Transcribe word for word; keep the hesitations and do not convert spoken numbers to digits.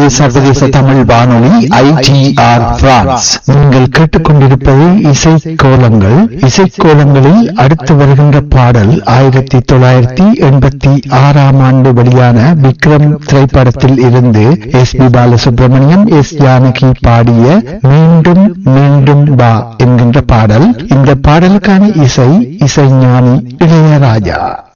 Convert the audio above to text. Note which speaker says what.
Speaker 1: இது சர்வதேச தமிழ் வானொலி ஐ டி ஆர் பிரான்ஸ். நீங்கள் கேட்டுக்கொண்டிருப்பது இசை கோலங்கள். இசை கோலங்களில் அடுத்து வருகின்ற பாடல் ஆயிரத்தி தொள்ளாயிரத்தி எண்பத்தி ஆறாம் ஆண்டு வெளியான விக்ரம் திரைப்படத்தில் இருந்து S B Balasubramaniam, S Janaki பாடிய மீண்டும் மீண்டும் வா என்கின்ற பாடல். இந்த பாடலுக்கான இசை இசைஞானி இளையராஜா.